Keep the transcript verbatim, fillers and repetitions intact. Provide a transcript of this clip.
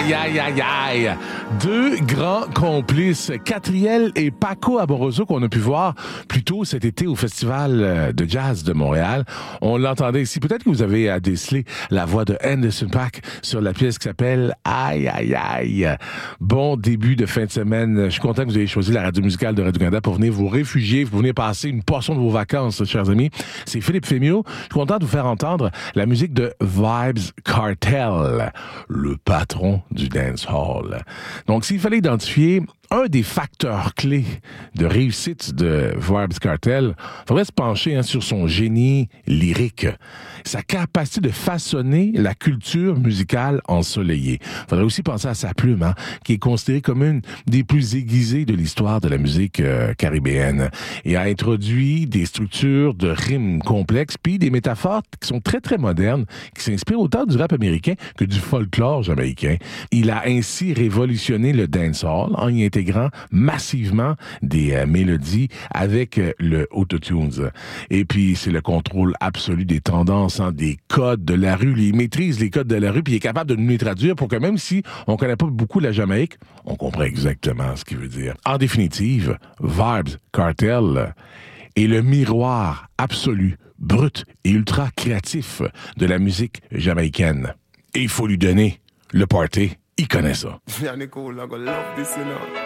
aïe, aïe, aïe, aïe. Deux grands complices, Catriel et Paco Amoroso, qu'on a pu voir plus tôt cet été au Festival de jazz de Montréal. On l'entendait ici. Peut-être que vous avez décelé la voix de Anderson .Paak sur la pièce qui s'appelle Aïe, aïe, aïe. Bon début de fin de semaine. Je suis content que vous ayez choisi la radio musicale de Radio-Canada pour venir vous réfugier, pour venir passer une portion de vos vacances, chers amis. C'est Philippe Fémiot. Je suis content de vous faire entendre la musique de Vybz Kartel, le patron du dancehall. Donc, s'il fallait identifier un des facteurs clés de réussite de Vybz Kartel, il faudrait se pencher hein, sur son génie lyrique, sa capacité de façonner la culture musicale ensoleillée. Il faudrait aussi penser à sa plume, hein, qui est considérée comme une des plus aiguisées de l'histoire de la musique euh, caribéenne, et a introduit des structures de rimes complexes, puis des métaphores qui sont très, très modernes, qui s'inspirent autant du rap américain que du folklore jamaïcain. Il a ainsi révolutionné le dancehall en y intégrant massivement des euh, mélodies avec euh, le autotunes. Et puis, c'est le contrôle absolu des tendances, hein, des codes de la rue. Il maîtrise les codes de la rue, puis il est capable de nous les traduire pour que même si on connaît pas beaucoup la Jamaïque, on comprend exactement ce qu'il veut dire. En définitive, Vybz Kartel est le miroir absolu, brut et ultra créatif de la musique jamaïcaine. Et il faut lui donner le party. Il connaît ça. Yeah, Nicole, I gonna love this, you know.